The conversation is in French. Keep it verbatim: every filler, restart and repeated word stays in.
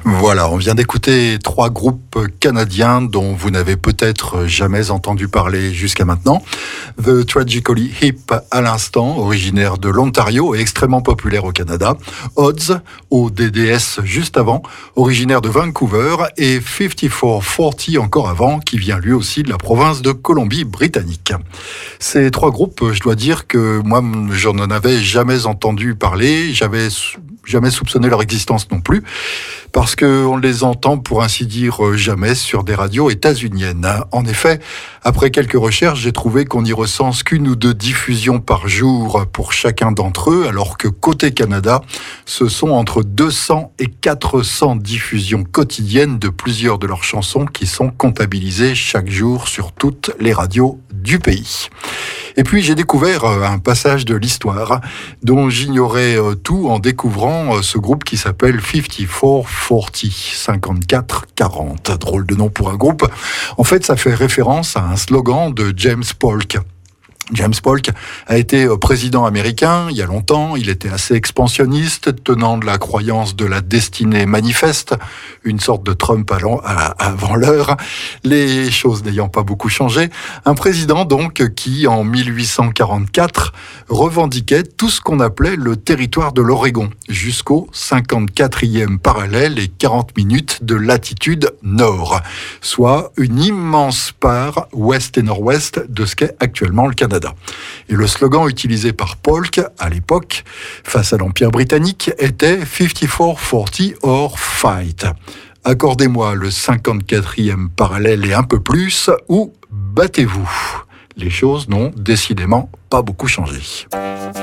Voilà, on vient d'écouter trois groupes canadiens dont vous n'avez peut-être jamais entendu parler jusqu'à maintenant. The Tragically Hip à l'instant, originaire de l'Ontario et extrêmement populaire au Canada. Odds, au D D S juste avant, originaire de Vancouver. Et cinquante-quatre quarante encore avant, qui vient lui aussi de la province de Colombie-Britannique. Ces trois groupes, je dois dire que moi, je n'en avais jamais entendu parler, j'avais jamais soupçonné leur existence non plus, parce qu'on les entend, pour ainsi dire, jamais sur des radios états-uniennes. En effet, après quelques recherches, j'ai trouvé qu'on n'y recense qu'une ou deux diffusions par jour pour chacun d'entre eux, alors que côté Canada, ce sont entre deux cents et quatre cents diffusions quotidiennes de plusieurs de leurs chansons qui sont comptabilisées chaque jour sur toutes les radios du pays. Et puis j'ai découvert un passage de l'histoire dont j'ignorais tout en découvrant ce groupe qui s'appelle cinquante-quatre quarante, cinquante-quatre quarante. Drôle de nom pour un groupe. En fait, ça fait référence à un slogan de James Polk. James Polk a été président américain il y a longtemps. Il était assez expansionniste, tenant de la croyance de la destinée manifeste, une sorte de Trump avant l'heure, les choses n'ayant pas beaucoup changé. Un président donc qui, en mille huit cent quarante-quatre, revendiquait tout ce qu'on appelait le territoire de l'Oregon, jusqu'au cinquante-quatrième parallèle et quarante minutes de latitude nord, soit une immense part ouest et nord-ouest de ce qu'est actuellement le Canada. Et le slogan utilisé par Polk à l'époque, face à l'Empire britannique, était cinquante-quatre quarante or fight. Accordez-moi le cinquante-quatrième parallèle et un peu plus, ou battez-vous. Les choses n'ont décidément pas beaucoup changé.